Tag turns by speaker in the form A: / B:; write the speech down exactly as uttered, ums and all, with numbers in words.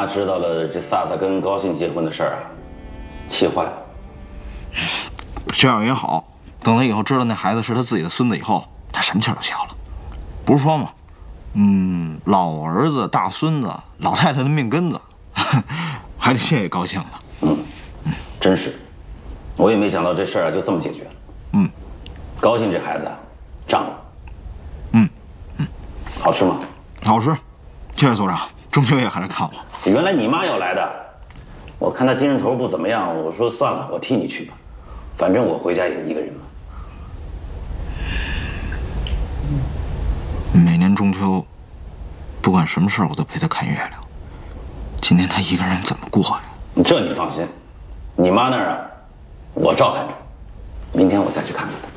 A: 妈知道了这萨萨跟高兴结婚的事儿啊，气坏了。
B: 这样也好，等他以后知道那孩子是他自己的孙子以后，他什么气儿都消了。不是说吗？嗯，老儿子大孙子，老太太的命根子，还得谢谢高兴呢。
A: 嗯，真是，我也没想到这事儿啊就这么解决了。
B: 嗯，
A: 高兴这孩子啊，长了。
B: 嗯嗯，
A: 好吃吗？
B: 好吃。谢谢组长，中秋夜还来看我。
A: 原来你妈要来的，我看她精神头不怎么样，我说算了，我替你去吧，反正我回家也一个人嘛。
B: 每年中秋，不管什么事儿，我都陪她看月亮。今天她一个人怎么过呀？
A: 这你放心，你妈那儿啊，我照看着。明天我再去看看她。